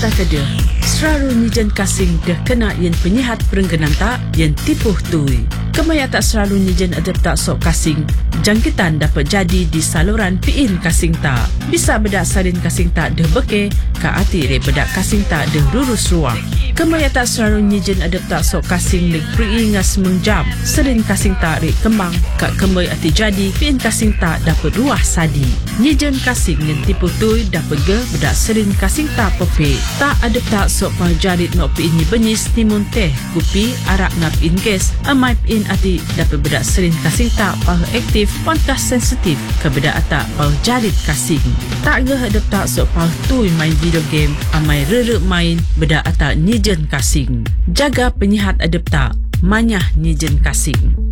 tak kada. Selalu nijen kasing dah kena yang penyihat perengganan tak yang tipuh tui. Kemaya tak selalu nijen adap tak sok kasing. Jangkitan dapat jadi di saluran piin kasing tak. Bisa bedak salin kasing tak dah beke, ka ati re bedak kasing tak dah lurus ruang. Kemaya tak selalu nijen adap tak sok kasing leg peringas mengjam. Salin kasing tak re kembang, ka kemay ati jadi piin kasing tak dapat ruah sadi. Nijen kasing yang tipuh tui dapat ge bedak salin kasing tak pepe. Tak adap tak sok pal jarit nok piin ni benis timun teh, kupi, arak ngap in gas, amai piin ati dapat bedak salin kasing tak pal aktif, pantas sensitif ke bedak atak pal jarit kasing. Tak ge adap tak sok pal tui main video game, amai rere main bedak atak nijen kasing. Jaga penyihat adap tak, manyah nijen kasing.